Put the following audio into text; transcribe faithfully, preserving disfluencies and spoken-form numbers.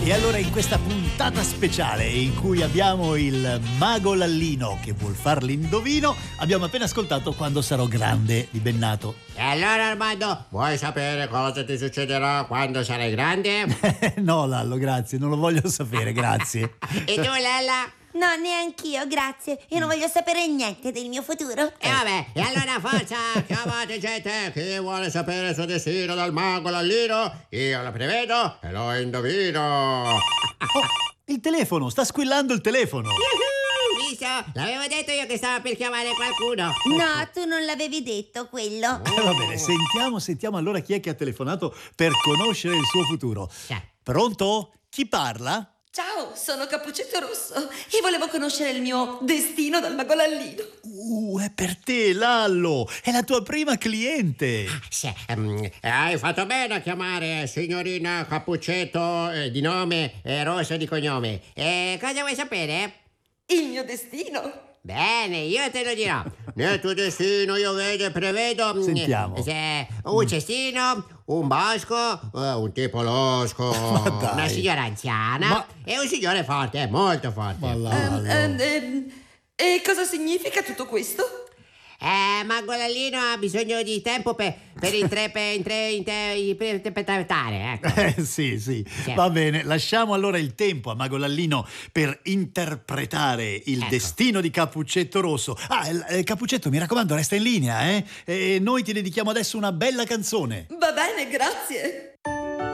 E allora in questa puntata speciale in cui abbiamo il mago Lallino che vuol far l'indovino, abbiamo appena ascoltato Quando sarò grande di Bennato. E allora Armando, vuoi sapere cosa ti succederà quando sarai grande? No Lallo, grazie, non lo voglio sapere, grazie. E tu Lella? No, neanch'io, grazie. Io non voglio sapere niente del mio futuro. E vabbè, e allora forza, chiamate gente, chi vuole sapere il suo destino dal mago Lallino, io lo prevedo e lo indovino. Oh, il telefono, sta squillando il telefono. Yuhu, visto? L'avevo detto io che stava per chiamare qualcuno. No, tu non l'avevi detto quello. Eh, va bene, sentiamo, sentiamo allora chi è che ha telefonato per conoscere il suo futuro. Pronto? Chi parla? Ciao, sono Cappuccetto Rosso e volevo conoscere il mio destino dal mago Lallino. Uh, è per te, Lallo! È la tua prima cliente! Sì, um, hai fatto bene a chiamare signorina Cappuccetto eh, di nome e Rosso di cognome. E cosa vuoi sapere? Il mio destino? Bene, io te lo dirò. Nel tuo destino io vedo e prevedo mm, Sentiamo. se un cestino, un bosco, eh, un tipo losco, Ma dai. una signora anziana Ma- e un signore forte, molto forte. Ma Ehm, Lallo... ehm, ehm, e cosa significa tutto questo? Eh, Mago Lallino ha bisogno di tempo per, per intrepe, intre, intre, per interpretare, ecco. Eh, sì, sì, Sì. va bene. Lasciamo allora il tempo a Mago Lallino per interpretare il Ecco. destino di Cappuccetto Rosso. Ah, eh, Cappuccetto, mi raccomando, resta in linea, eh? E noi ti dedichiamo adesso una bella canzone. Va bene, grazie.